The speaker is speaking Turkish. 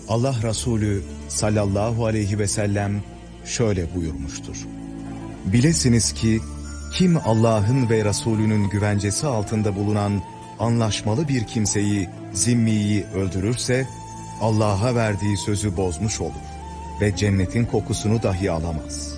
Allah Resulü sallallahu aleyhi ve sellem şöyle buyurmuştur. Bilesiniz ki kim Allah'ın ve Resulünün güvencesi altında bulunan anlaşmalı bir kimseyi, zimmiyi öldürürse Allah'a verdiği sözü bozmuş olur ve cennetin kokusunu dahi alamaz.